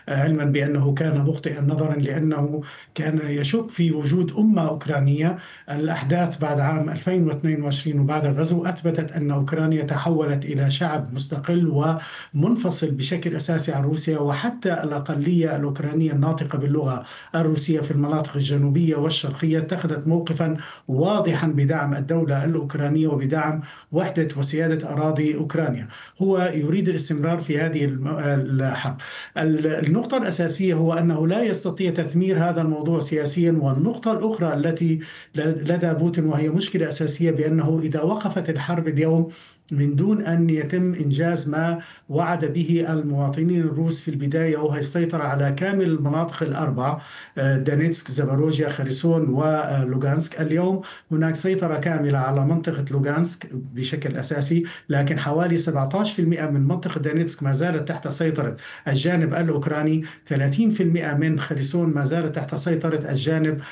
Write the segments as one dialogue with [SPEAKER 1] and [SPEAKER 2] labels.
[SPEAKER 1] علما بأنه كان مخطئا نظرا لأنه كان يشك في وجود أمة أوكرانية. الأحداث بعد عام 2022 وبعد الغزو أثبتت أن أوكرانيا تحولت إلى شعب مستقل ومنفصل بشكل أساسي عن روسيا، وحتى الأقلية الأوكرانية الناطقة باللغة الروسية في المناطق الجنوبية والشرقية اتخذت موقفا واضحا بدعم الدولة الأوكرانية وبدعم وحدة وسيادة أراضي أوكرانيا. هو يريد الاستمرار في هذه الحرب. النقطة الأساسية هو أنه لا يستطيع تثمير هذا الموضوع سياسيا. والنقطة الأخرى التي لدى بوتين وهي مشكلة أساسية، بأنه إذا وقفت الحرب اليوم من دون أن يتم إنجاز ما وعد به المواطنين الروس في البداية، وهي السيطرة على كامل المناطق الأربع: دانيتسك، زاباروجيا، خرسون ولوغانسك. اليوم هناك سيطرة كاملة على منطقة لوغانسك بشكل أساسي، لكن حوالي 17% من منطقة دانيتسك ما زالت تحت سيطرة الجانب الأوكراني، 30% من خرسون ما زالت تحت سيطرة الجانب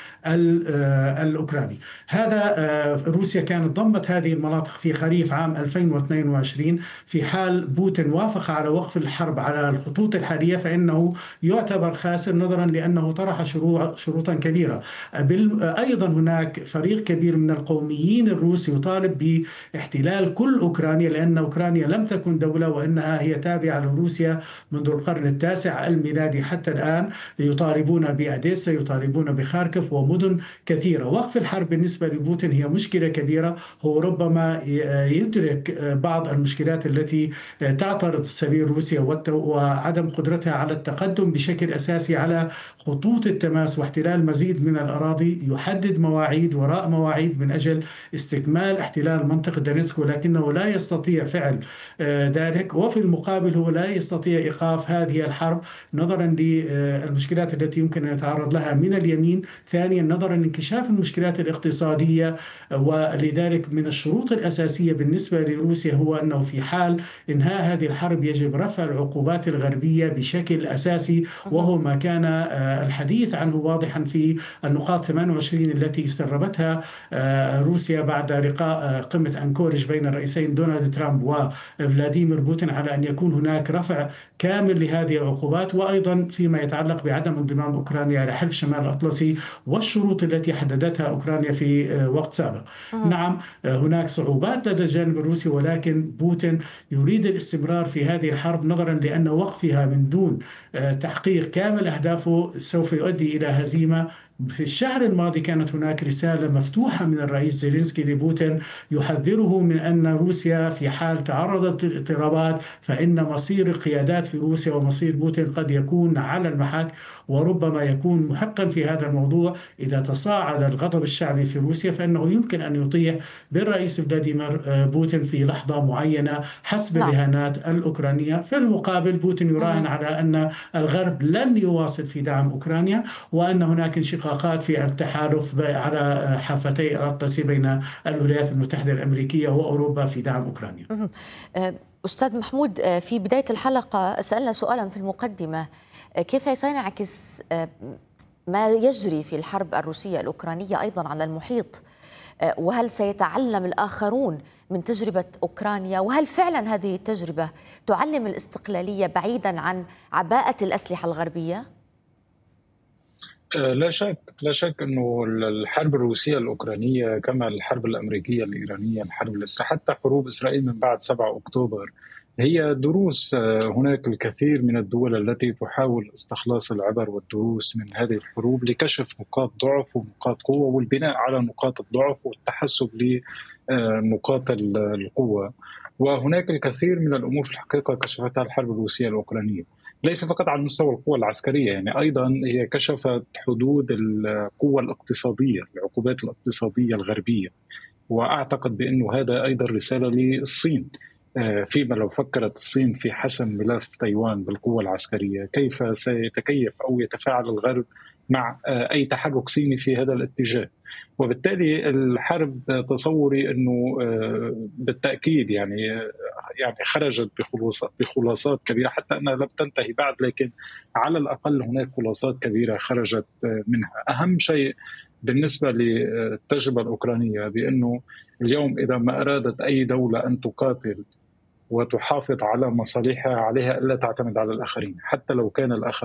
[SPEAKER 1] الأوكراني. هذا روسيا كانت ضمت هذه المناطق في خريف عام 2022. في حال بوتين وافق على وقف الحرب على الخطوط الحالية فإنه يعتبر خاسر، نظرا لأنه طرح شروطا كبيرة. أيضا هناك فريق كبير من القوميين الروس يطالب باحتلال كل أوكرانيا، لأن أوكرانيا لم تكن دولة وإنها هي تابعة لروسيا منذ القرن التاسع الميلادي حتى الآن. يطالبون بأديسا، يطالبون بخاركف ومدن كثيرة. وقف الحرب بالنسبة لبوتين هي مشكلة كبيرة. هو ربما يدرك بعض المشكلات التي تعترض سبيل روسيا وعدم قدرتها على التقدم بشكل أساسي على خطوط التماس واحتلال مزيد من الأراضي. يحدد مواعيد وراء مواعيد من أجل استكمال احتلال منطقة دونيتسك، ولكنه لا يستطيع فعل ذلك. وفي المقابل هو لا يستطيع إيقاف هذه الحرب نظرا للمشكلات التي يمكن أن يتعرض لها من اليمين. ثانيا، نظرا لانكشاف المشكلات الاقتصادية. ولذلك من الشروط الأساسية بالنسبة لروسيا هو أنه في حال إنهاء هذه الحرب يجب رفع العقوبات الغربية بشكل أساسي، وهو ما كان الحديث عنه واضحا في النقاط 28 التي سربتها روسيا بعد لقاء قمة أنكورج بين الرئيسين دونالد ترامب وفلاديمير بوتين، على أن يكون هناك رفع كامل لهذه العقوبات. وأيضا فيما يتعلق بعدم انضمام أوكرانيا إلى حلف شمال الأطلسي والشروط التي حددتها أوكرانيا في وقت سابق. نعم، هناك صعوبات لدى الجانب الروسي، ولكن بوتين يريد الاستمرار في هذه الحرب نظرا لأن وقفها من دون تحقيق كامل أهدافه سوف يؤدي إلى هزيمة. في الشهر الماضي كانت هناك رسالة مفتوحة من الرئيس زيلينسكي لبوتين يحذره من أن روسيا في حال تعرضت للاضطرابات فإن مصير القيادات في روسيا ومصير بوتين قد يكون على المحك، وربما يكون محقا في هذا الموضوع. إذا تصاعد الغضب الشعبي في روسيا فإنه يمكن أن يطيح بالرئيس فلاديمير بوتين في لحظة معينة حسب
[SPEAKER 2] نعم.
[SPEAKER 1] الرهانات الأوكرانية. في المقابل بوتين يراهن على أن الغرب لن يواصل في دعم أوكرانيا، وأن هناك انشقاقات في التحالف على حافتي الأطلسي بين الولايات المتحدة الأمريكية وأوروبا في دعم أوكرانيا.
[SPEAKER 2] أستاذ محمود، في بداية الحلقة سألنا سؤالا في المقدمة: كيف سينعكس ما يجري في الحرب الروسية الأوكرانية أيضا على المحيط؟ وهل سيتعلم الآخرون من تجربة أوكرانيا؟ وهل فعلا هذه التجربة تعلم الاستقلالية بعيدا عن عباءة الأسلحة الغربية؟
[SPEAKER 3] لا شك أنه الحرب الروسية الأوكرانية كما الحرب الأمريكية الإيرانية، الحرب الإسرائيلية، حتى حروب إسرائيل من بعد 7 أكتوبر، هي دروس. هناك الكثير من الدول التي تحاول استخلاص العبر والدروس من هذه الحروب لكشف نقاط ضعف ونقاط قوة والبناء على نقاط الضعف والتحسب لنقاط القوة. وهناك الكثير من الأمور في الحقيقة كشفتها الحرب الروسية الأوكرانية، ليس فقط على مستوى القوى العسكرية، يعني أيضا هي كشفت حدود القوة الاقتصادية، العقوبات الاقتصادية الغربية. وأعتقد بأنه هذا أيضا رسالة للصين، فيما لو فكرت الصين في حسم ملف تايوان بالقوة العسكرية كيف سيتكيف أو يتفاعل الغرب مع أي تحرك صيني في هذا الاتجاه. وبالتالي الحرب تصوري أنه بالتأكيد يعني خرجت بخلاصات كبيرة، حتى أنها لم تنتهي بعد، لكن على الأقل هناك خلاصات كبيرة خرجت منها. أهم شيء بالنسبة للتجربة الأوكرانية بأنه اليوم إذا ما أرادت أي دولة أن تقاتل وتحافظ على مصالحها عليها ألا تعتمد على الآخرين، حتى لو كان الآخرين